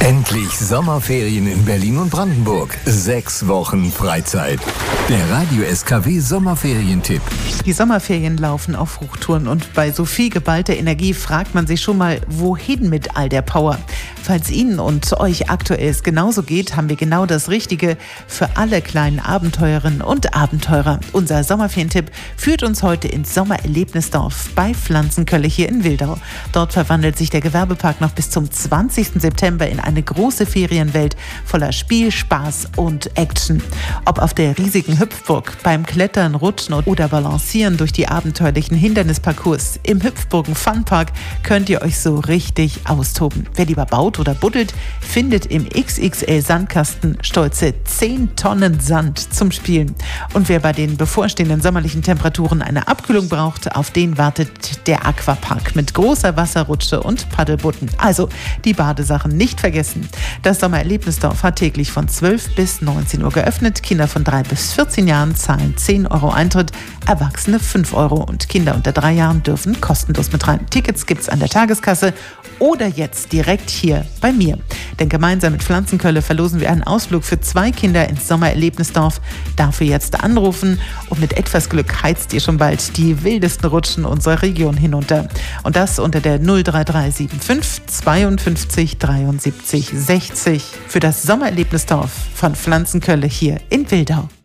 Endlich Sommerferien in Berlin und Brandenburg. 6 Wochen Freizeit. Der Radio SKW Sommerferientipp. Die Sommerferien laufen auf Hochtouren und bei so viel geballter Energie fragt man sich schon mal, wohin mit all der Power? Falls Ihnen und euch aktuell es genauso geht, haben wir genau das Richtige für alle kleinen Abenteurerinnen und Abenteurer. Unser Sommerferientipp führt uns heute ins Sommererlebnisdorf bei Pflanzenkölle hier in Wildau. Dort verwandelt sich der Gewerbepark noch bis zum 20. September in eine große Ferienwelt voller Spiel, Spaß und Action. Ob auf der riesigen Hüpfburg, beim Klettern, Rutschen oder Balancieren durch die abenteuerlichen Hindernisparcours, im Hüpfburgen Funpark könnt ihr euch so richtig austoben. Wer lieber baut oder buddelt, findet im XXL Sandkasten stolze 10 Tonnen Sand zum Spielen. Und wer bei den bevorstehenden sommerlichen Temperaturen eine Abkühlung braucht, auf den wartet der Aquapark mit großer Wasserrutsche und Paddelbooten. Also die Badesachen nicht vergessen. Das Sommererlebnisdorf hat täglich von 12 bis 19 Uhr geöffnet. Kinder von 3 bis 14 Jahren zahlen 10 Euro Eintritt, Erwachsene 5 Euro und Kinder unter 3 Jahren dürfen kostenlos mit rein. Tickets gibt's an der Tageskasse oder jetzt direkt hier bei mir. Denn gemeinsam mit Pflanzenkölle verlosen wir einen Ausflug für 2 Kinder ins Sommererlebnisdorf. Dafür jetzt anrufen und mit etwas Glück heizt ihr schon bald die wildesten Rutschen unserer Region hinunter. Und das unter der 03375 52 73 60 für das Sommererlebnisdorf von Pflanzenkölle hier in Wildau.